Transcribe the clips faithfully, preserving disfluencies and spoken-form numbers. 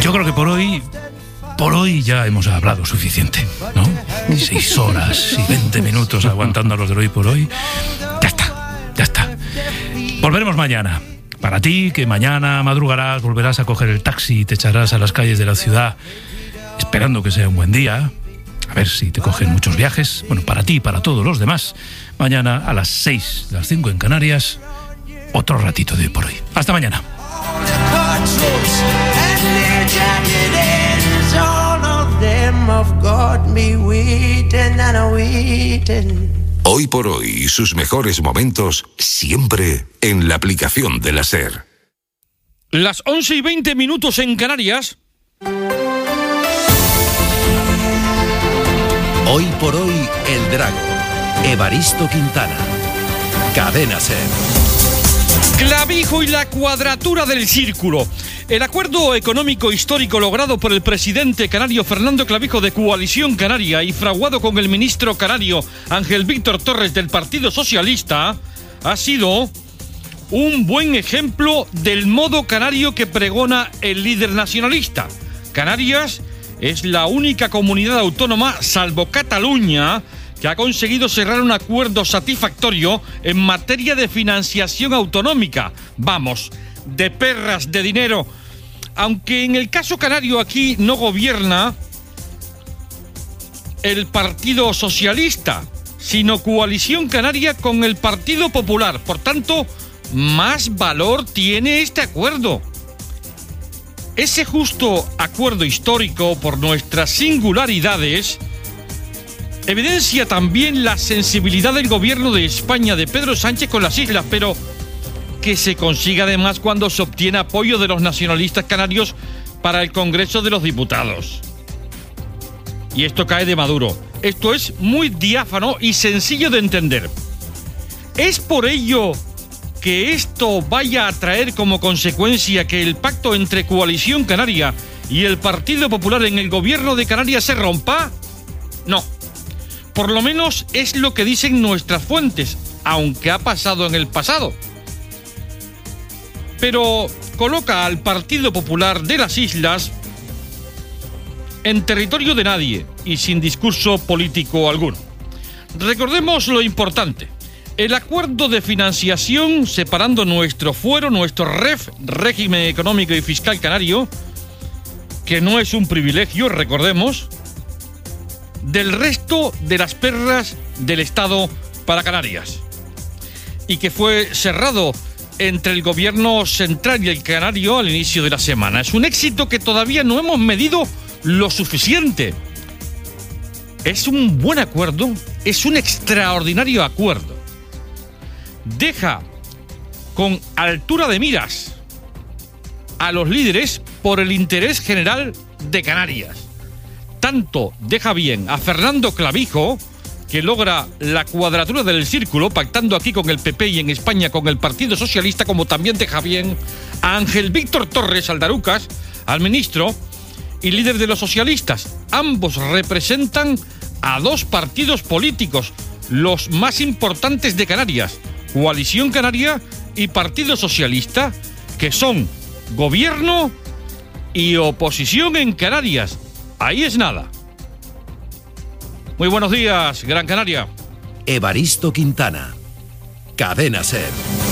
yo creo que por hoy, por hoy ya hemos hablado suficiente, ¿no? Seis horas y veinte minutos aguantando a los de hoy por hoy. Ya está, ya está. Volveremos mañana. Para ti, que mañana madrugarás, volverás a coger el taxi y te echarás a las calles de la ciudad, esperando que sea un buen día. A ver si te cogen muchos viajes. Bueno, para ti y para todos los demás, mañana a las seis, las cinco en Canarias, otro ratito de hoy por hoy. Hasta mañana. Hoy por hoy y sus mejores momentos siempre en la aplicación de la SER. Las once y veinte minutos en Canarias. Hoy por hoy el Drago. Evaristo Quintana. Cadena SER. Clavijo y la cuadratura del círculo. El acuerdo económico histórico logrado por el presidente canario Fernando Clavijo de Coalición Canaria y fraguado con el ministro canario Ángel Víctor Torres del Partido Socialista ha sido un buen ejemplo del modo canario que pregona el líder nacionalista. Canarias es la única comunidad autónoma, salvo Cataluña, que ha conseguido cerrar un acuerdo satisfactorio en materia de financiación autonómica. Vamos, de perras de dinero. Aunque en el caso canario aquí no gobierna el Partido Socialista, sino Coalición Canaria con el Partido Popular. Por tanto, más valor tiene este acuerdo. Ese justo acuerdo histórico por nuestras singularidades evidencia también la sensibilidad del gobierno de España de Pedro Sánchez con las islas, pero que se consiga además cuando se obtiene apoyo de los nacionalistas canarios para el Congreso de los Diputados. Y esto cae de Maduro. Esto es muy diáfano y sencillo de entender. ¿Es por ello que esto vaya a traer como consecuencia que el pacto entre Coalición Canaria y el Partido Popular en el gobierno de Canarias se rompa? No. Por lo menos es lo que dicen nuestras fuentes, aunque ha pasado en el pasado. Pero coloca al Partido Popular de las Islas en territorio de nadie y sin discurso político alguno. Recordemos lo importante. El acuerdo de financiación separando nuestro fuero, nuestro R E F, régimen económico y fiscal canario, que no es un privilegio, recordemos, del resto de las perras del Estado para Canarias, y que fue cerrado entre el gobierno central y el canario al inicio de la semana. Es un éxito que todavía no hemos medido lo suficiente. Es un buen acuerdo, es un extraordinario acuerdo. Deja con altura de miras a los líderes por el interés general de Canarias. Tanto deja bien a Fernando Clavijo, que logra la cuadratura del círculo, pactando aquí con el P P y en España con el Partido Socialista, como también deja bien a Ángel Víctor Torres Aldarucas, al ministro y líder de los socialistas. Ambos representan a dos partidos políticos, los más importantes de Canarias, Coalición Canaria y Partido Socialista, que son gobierno y oposición en Canarias. Ahí es nada. Muy buenos días, Gran Canaria. Evaristo Quintana. Cadena SER.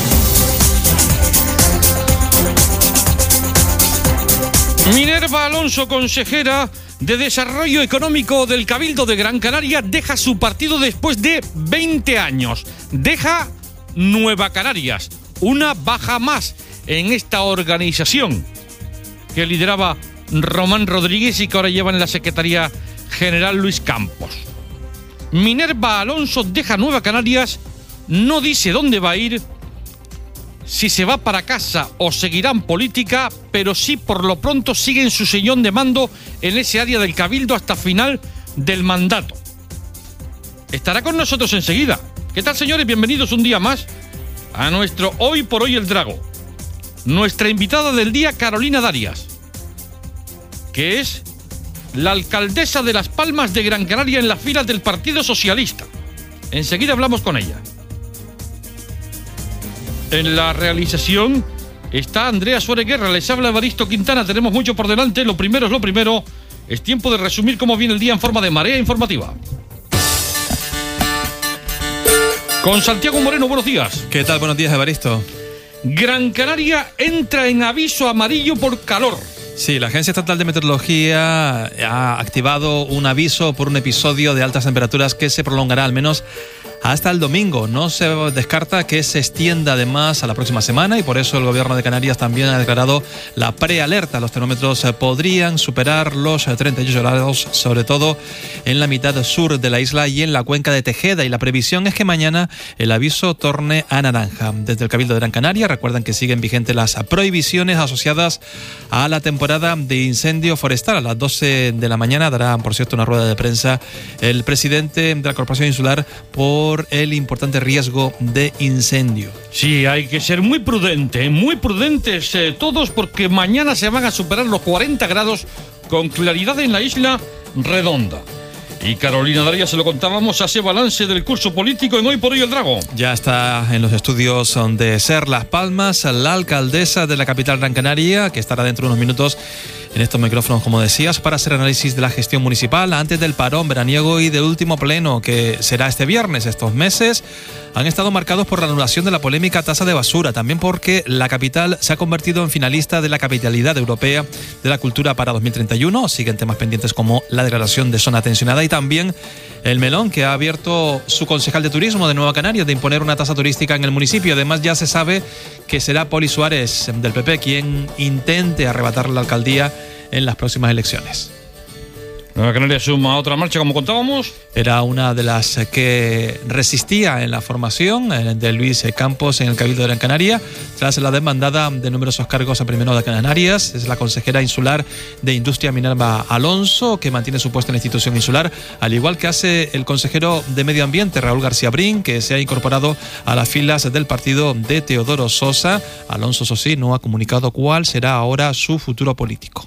Minerva Alonso, consejera de Desarrollo Económico del Cabildo de Gran Canaria, deja su partido después de veinte años. Deja Nueva Canarias, una baja más en esta organización que lideraba Román Rodríguez y que ahora lleva en la Secretaría General Luis Campos. Minerva Alonso deja Nueva Canarias, no dice dónde va a ir, si se va para casa o seguirá en política, pero sí por lo pronto sigue en su sillón de mando en ese área del Cabildo hasta final del mandato. Estará con nosotros enseguida. ¿Qué tal, señores? Bienvenidos un día más a nuestro Hoy por Hoy el Drago. Nuestra invitada del día, Carolina Darias, que es la alcaldesa de Las Palmas de Gran Canaria en las filas del Partido Socialista. Enseguida hablamos con ella. En la realización, está Andrea Suárez Guerra, les habla Evaristo Quintana. Tenemos mucho por delante. Lo primero es lo primero. Es tiempo de resumir cómo viene el día en forma de marea informativa. Con Santiago Moreno, buenos días. ¿Qué tal? Buenos días, Evaristo. Gran Canaria entra en aviso amarillo por calor. Sí, la Agencia Estatal de Meteorología ha activado un aviso por un episodio de altas temperaturas que se prolongará al menos hasta el domingo. No se descarta que se extienda además a la próxima semana y por eso el gobierno de Canarias también ha declarado la prealerta. Los termómetros podrían superar los treinta y ocho grados, sobre todo en la mitad sur de la isla y en la cuenca de Tejeda, y la previsión es que mañana el aviso torne a naranja. Desde el Cabildo de Gran Canaria recuerdan que siguen vigentes las prohibiciones asociadas a la temporada de incendio forestal. A las doce de la mañana dará, por cierto, una rueda de prensa el presidente de la Corporación Insular por por el importante riesgo de incendio. Sí, hay que ser muy prudente, muy prudentes eh, todos, porque mañana se van a superar los cuarenta grados con claridad en la isla Redonda. Y Carolina Daría, se lo contábamos, hace balance del curso político en Hoy por Hoy el Drago. Ya está en los estudios de Ser Las Palmas la alcaldesa de la capital Gran Canaria, que estará dentro de unos minutos en estos micrófonos, como decías, para hacer análisis de la gestión municipal antes del parón veraniego y del último pleno, que será este viernes. Estos meses han estado marcados por la anulación de la polémica tasa de basura, también porque la capital se ha convertido en finalista de la capitalidad europea de la cultura para dos mil treinta y uno. Siguen temas pendientes como la declaración de zona tensionada y también el melón que ha abierto su concejal de turismo de Nueva Canarias de imponer una tasa turística en el municipio. Además, ya se sabe que será Poli Suárez del P P quien intente arrebatarle la alcaldía en las próximas elecciones. Nueva Canaria suma otra marcha, como contábamos. Era una de las que resistía en la formación de Luis Campos en el Cabildo de Gran Canaria, tras la demandada de numerosos cargos a primero de Canarias. Es la consejera insular de Industria Minerva Alonso, que mantiene su puesto en la institución insular, al igual que hace el consejero de Medio Ambiente, Raúl García Brin, que se ha incorporado a las filas del partido de Teodoro Sosa. Alonso, eso sí, no ha comunicado cuál será ahora su futuro político.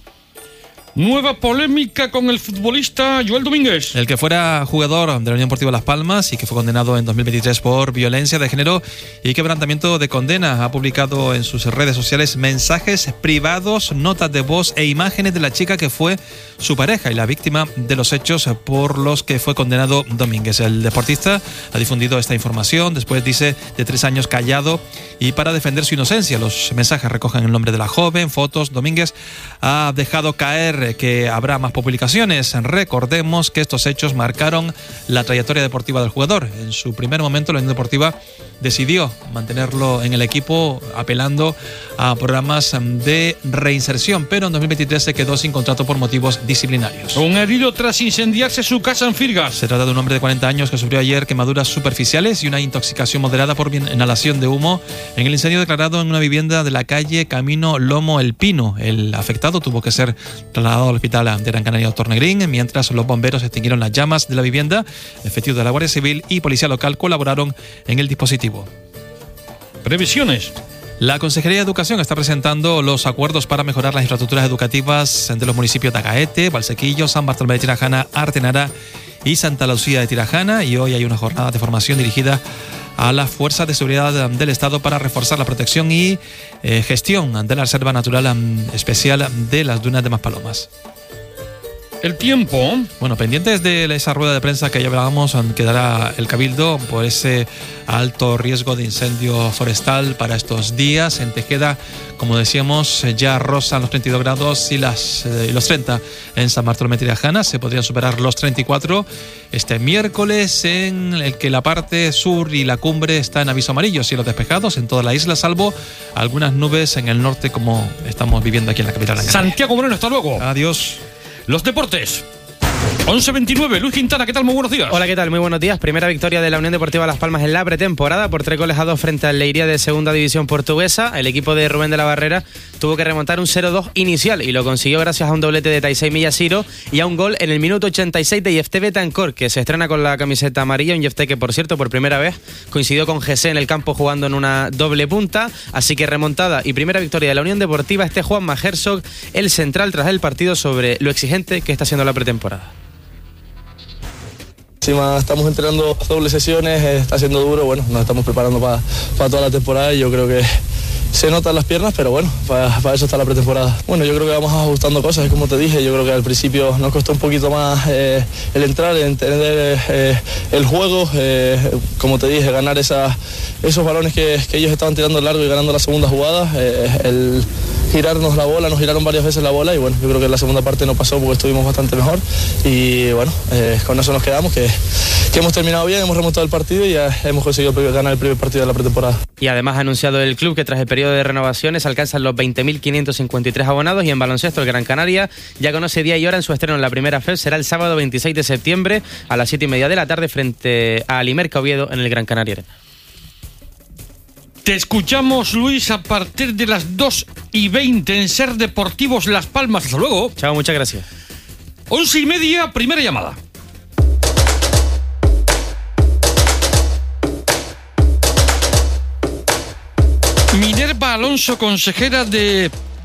Nueva polémica con el futbolista Joel Domínguez. El que fuera jugador de la Unión Deportiva Las Palmas y que fue condenado en dos mil veintitrés por violencia de género y quebrantamiento de condena, ha publicado en sus redes sociales mensajes privados, notas de voz e imágenes de la chica que fue su pareja y la víctima de los hechos por los que fue condenado Domínguez. El deportista ha difundido esta información después, dice, de tres años callado y para defender su inocencia. Los mensajes recogen el nombre de la joven, fotos. Domínguez ha dejado caer que habrá más publicaciones. Recordemos que estos hechos marcaron la trayectoria deportiva del jugador. En su primer momento la Unión Deportiva decidió mantenerlo en el equipo apelando a programas de reinserción, pero en dos mil veintitrés se quedó sin contrato por motivos disciplinarios. Un herido tras incendiarse su casa en Firgas. Se trata de un hombre de cuarenta años que sufrió ayer quemaduras superficiales y una intoxicación moderada por inhalación de humo en el incendio declarado en una vivienda de la calle Camino Lomo El Pino. El afectado tuvo que ser trasladado al hospital de Gran Canaria Doctor Negrín, mientras los bomberos extinguieron las llamas de la vivienda. Efectivos de la Guardia Civil y Policía Local colaboraron en el dispositivo. Previsiones. La Consejería de Educación está presentando los acuerdos para mejorar las infraestructuras educativas de los municipios de Agaete, Valsequillo, San Bartolomé de Tirajana, Artenara y Santa Lucía de Tirajana, y hoy hay una jornada de formación dirigida a las fuerzas de seguridad del Estado para reforzar la protección y eh, gestión de la Reserva Natural um, Especial de las Dunas de Maspalomas. El tiempo. Bueno, pendientes de esa rueda de prensa que ya hablábamos, quedará el Cabildo por ese alto riesgo de incendio forestal para estos días. En Tejeda, como decíamos, ya rozan los treinta y dos grados y, las, eh, y los treinta en San Bartolomé de Tirajana. Se podrían superar los treinta y cuatro este miércoles, en el que la parte sur y la cumbre está en aviso amarillo, cielos despejados en toda la isla, salvo algunas nubes en el norte, como estamos viviendo aquí en la capital. Santiago Moreno, hasta luego. Adiós. Los deportes. once veintinueve, Luis Quintana, ¿qué tal? Muy buenos días. Hola, ¿qué tal? Muy buenos días. Primera victoria de la Unión Deportiva Las Palmas en la pretemporada por tres goles a dos frente al Leiria de Segunda División Portuguesa. El equipo de Rubén de la Barrera tuvo que remontar un cero dos inicial y lo consiguió gracias a un doblete de Taisei Miyashiro y a un gol en el minuto ochenta y seis de Yefté Betancor, que se estrena con la camiseta amarilla. Un Yefté que, por cierto, por primera vez coincidió con Jesse en el campo jugando en una doble punta. Así que remontada y primera victoria de la Unión Deportiva. Este Juanma Herzog, el central, tras el partido, sobre lo exigente que está siendo la pretemporada. Encima estamos entrenando dobles sesiones, está siendo duro, bueno, nos estamos preparando para pa toda la temporada y yo creo que, se notan las piernas, pero bueno, para, para eso está la pretemporada. Bueno, yo creo que vamos ajustando cosas, como te dije, yo creo que al principio nos costó un poquito más eh, el entrar, el entender eh, el juego, eh, como te dije, ganar esa, esos balones que, que ellos estaban tirando largo y ganando la segunda jugada, eh, el girarnos la bola, nos giraron varias veces la bola y bueno, yo creo que en la segunda parte no pasó porque estuvimos bastante mejor y bueno, eh, con eso nos quedamos, que, que hemos terminado bien, hemos remontado el partido y ya hemos conseguido ganar el primer partido de la pretemporada. Y además ha anunciado el club que tras el periodo de renovaciones alcanzan los veinte mil quinientos cincuenta y tres abonados y en baloncesto el Gran Canaria ya conoce día y hora en su estreno en la primera F E P, será el sábado veintiséis de septiembre a las siete y media de la tarde frente a Alimerca Oviedo en el Gran Canaria Arena. Te escuchamos, Luis, a partir de las dos y veinte en Ser Deportivos Las Palmas. Hasta luego. Chao, muchas gracias. Once y media, primera llamada. Minerva Alonso, consejera de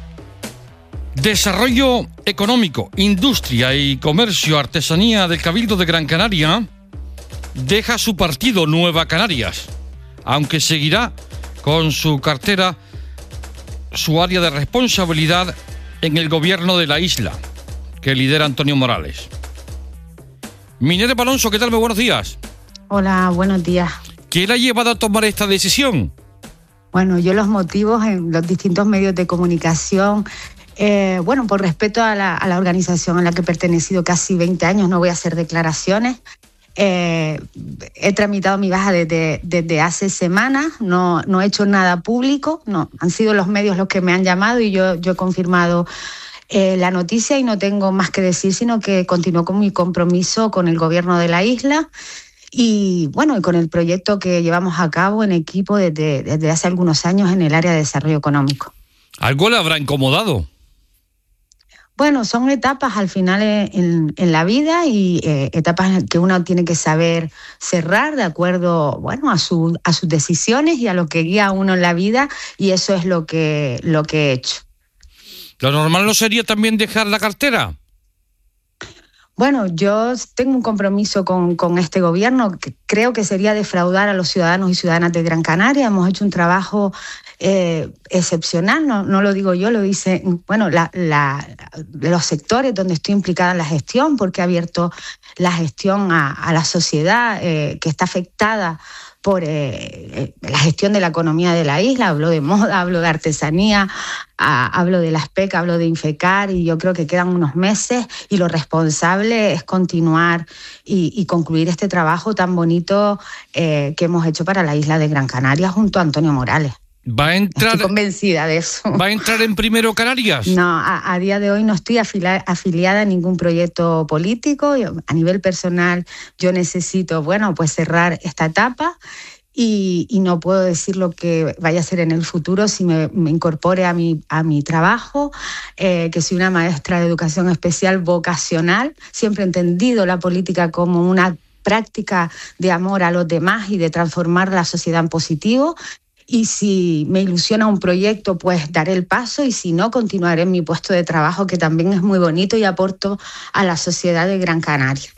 Desarrollo Económico, Industria y Comercio, Artesanía del Cabildo de Gran Canaria, deja su partido Nueva Canarias, aunque seguirá con su cartera, su área de responsabilidad en el gobierno de la isla, que lidera Antonio Morales. Minerva Alonso, ¿qué tal? Muy buenos días. Hola, buenos días. ¿Qué le ha llevado a tomar esta decisión? Bueno, yo los motivos en los distintos medios de comunicación, eh, bueno, por respeto a la, a la organización a la que he pertenecido casi veinte años, no voy a hacer declaraciones. Eh, he tramitado mi baja desde, desde hace semanas, no, no he hecho nada público, no, han sido los medios los que me han llamado y yo, yo he confirmado eh, la noticia y no tengo más que decir, sino que continúo con mi compromiso con el gobierno de la isla y bueno, y con el proyecto que llevamos a cabo en equipo desde, desde hace algunos años en el área de desarrollo económico. ¿Algo le habrá incomodado? Bueno, son etapas al final en, en la vida y eh, etapas que uno tiene que saber cerrar de acuerdo, bueno, a, su, a sus decisiones y a lo que guía a uno en la vida y eso es lo que, lo que he hecho. ¿Lo normal no sería también dejar la cartera? Bueno, yo tengo un compromiso con, con este gobierno que creo que sería defraudar a los ciudadanos y ciudadanas de Gran Canaria. Hemos hecho un trabajo eh, excepcional, no, no lo digo yo, lo dice bueno, la, la, los sectores donde estoy implicada en la gestión, porque ha abierto la gestión a, a la sociedad eh, que está afectada por eh, la gestión de la economía de la isla. Hablo de moda, hablo de artesanía, a, hablo de las P E C, hablo de Infecar y yo creo que quedan unos meses y lo responsable es continuar y, y concluir este trabajo tan bonito eh, que hemos hecho para la isla de Gran Canaria junto a Antonio Morales. ¿Va a entrar, estoy convencida de eso. ¿Va a entrar en Primero Canarias? No, a, a día de hoy no estoy afiliada, afiliada a ningún proyecto político. Yo, a nivel personal, yo necesito, bueno, pues cerrar esta etapa y, y no puedo decir lo que vaya a ser en el futuro si me, me incorpore a mi, a mi trabajo, eh, que soy una maestra de educación especial vocacional. Siempre he entendido la política como una práctica de amor a los demás y de transformar la sociedad en positivo. Y si me ilusiona un proyecto, pues daré el paso y si no, continuaré en mi puesto de trabajo, que también es muy bonito y aporto a la sociedad de Gran Canaria.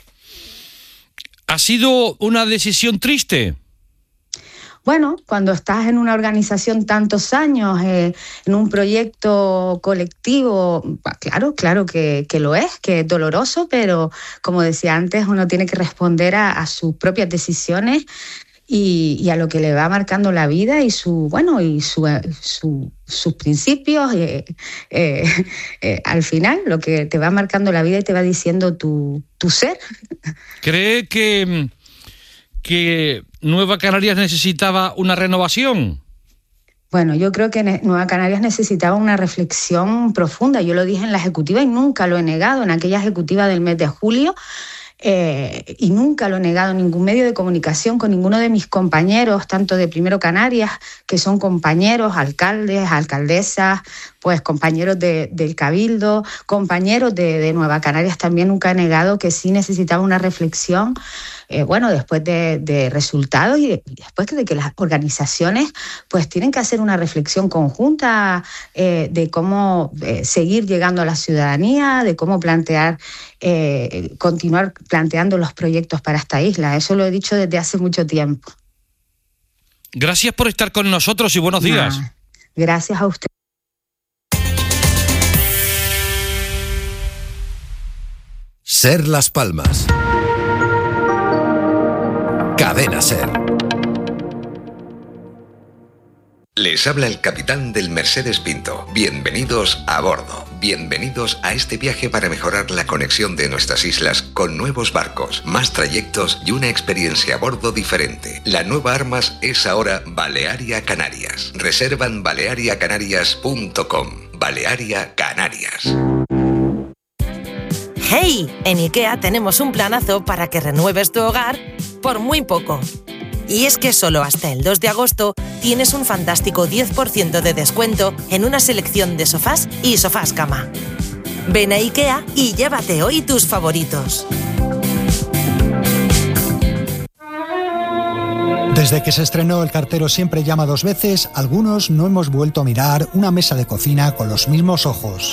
¿Ha sido una decisión triste? Bueno, cuando estás en una organización tantos años, eh, en un proyecto colectivo, claro, claro que, que lo es, que es doloroso, pero como decía antes, uno tiene que responder a, a sus propias decisiones. Y, y a lo que le va marcando la vida y su bueno y su, su, sus principios eh, eh, eh, al final lo que te va marcando la vida y te va diciendo tu, tu ser. ¿Cree que, que Nueva Canarias necesitaba una renovación? Bueno, yo creo que Nueva Canarias necesitaba una reflexión profunda. Yo lo dije en la ejecutiva y nunca lo he negado, en aquella ejecutiva del mes de julio. Eh, y nunca lo he negado en ningún medio de comunicación con ninguno de mis compañeros, tanto de Primero Canarias, que son compañeros, alcaldes, alcaldesas, pues compañeros de, del Cabildo, compañeros de, de Nueva Canarias también. Nunca he negado que sí necesitaba una reflexión, eh, bueno, después de, de resultados y, de, y después de que las organizaciones pues tienen que hacer una reflexión conjunta eh, de cómo eh, seguir llegando a la ciudadanía, de cómo plantear, eh, continuar planteando los proyectos para esta isla. Eso lo he dicho desde hace mucho tiempo. Gracias por estar con nosotros y buenos días. Nah. Gracias a usted. Ser Las Palmas. Cadena Ser. Les habla el capitán del Mercedes Pinto. Bienvenidos a bordo. Bienvenidos a este viaje para mejorar la conexión de nuestras islas con nuevos barcos, más trayectos y una experiencia a bordo diferente. La nueva Armas es ahora Balearia Canarias. Reserva en balearia canarias punto com. Balearia Canarias. ¡Hey! En IKEA tenemos un planazo para que renueves tu hogar por muy poco. Y es que solo hasta el dos de agosto tienes un fantástico diez por ciento de descuento en una selección de sofás y sofás cama. Ven a IKEA y llévate hoy tus favoritos. Desde que se estrenó El cartero siempre llama dos veces, algunos no hemos vuelto a mirar una mesa de cocina con los mismos ojos.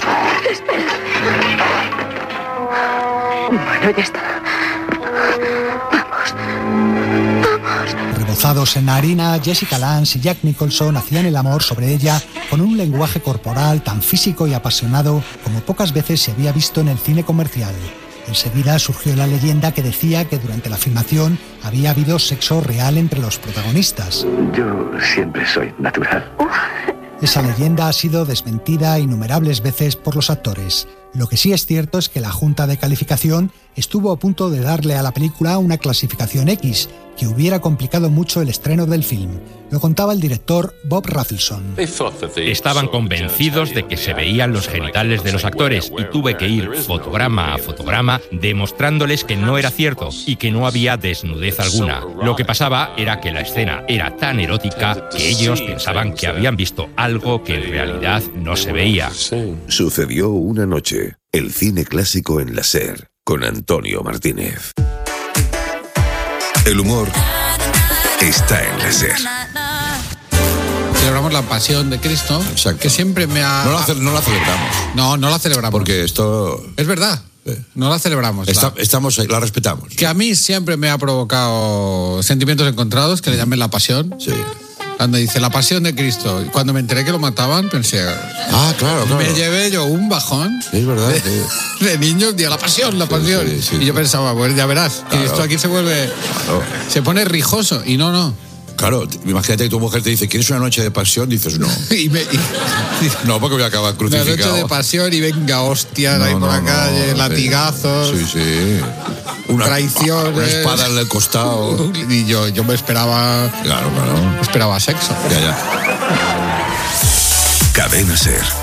Bueno, ya está. Vamos. Vamos. Rebozados en harina, Jessica Lange y Jack Nicholson hacían el amor sobre ella con un lenguaje corporal tan físico y apasionado como pocas veces se había visto en el cine comercial. Enseguida surgió la leyenda que decía que durante la filmación había habido sexo real entre los protagonistas. Yo siempre soy natural. Esa leyenda ha sido desmentida innumerables veces por los actores. Lo que sí es cierto es que la Junta de Calificación estuvo a punto de darle a la película una clasificación X, que hubiera complicado mucho el estreno del film. Lo contaba el director Bob Rafelson. Estaban convencidos de que se veían los genitales de los actores y tuve que ir fotograma a fotograma demostrándoles que no era cierto y que no había desnudez alguna. Lo que pasaba era que la escena era tan erótica que ellos pensaban que habían visto algo que en realidad no se veía. Sucedió una noche. El cine clásico en la SER, con Antonio Martínez. El humor está en la SER. Celebramos la pasión de Cristo. Exacto. Que siempre me ha... No la, no la celebramos. No, no la celebramos. Porque esto... Es verdad. No la celebramos. Está, la... Estamos, la respetamos. Que a mí siempre me ha provocado sentimientos encontrados, que le llamen la pasión. Sí. Cuando dice la pasión de Cristo, y cuando me enteré que lo mataban, pensé... Ah, claro, claro. Me llevé yo un bajón. Es verdad. De, sí. de niños, de la pasión, la pasión. Sí, sí, sí, y yo sí. pensaba, pues ya verás, claro. que esto aquí se vuelve... Claro. Se pone rijoso, y no, no. Claro, imagínate que tu mujer te dice, ¿quieres una noche de pasión? Dices, no. y me, y, no, porque voy a acabar crucificado. Una noche de pasión y venga, hostias, no, ahí por no, la no, calle, no, latigazos. Sí, sí. Una, traiciones. Una espada en el costado. Y yo, yo me esperaba... Claro, claro. Esperaba sexo. Ya, ya. Cadena SER.